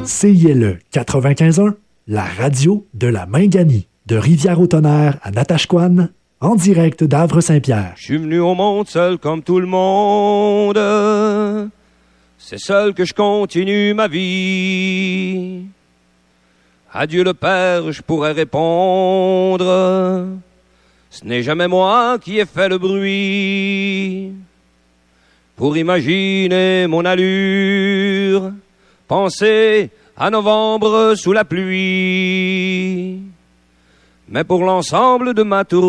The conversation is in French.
CILE 95.1, la radio de la Minganie. De Rivière-au-Tonnerre à Natashquan, en direct d'Havre-Saint-Pierre. Je suis venu au monde seul comme tout le monde. C'est seul que je continue ma vie. À Dieu le Père, je pourrais répondre. Ce n'est jamais moi qui ai fait le bruit. Pour imaginer mon allure, penser à novembre sous la pluie. Mais pour l'ensemble de ma tour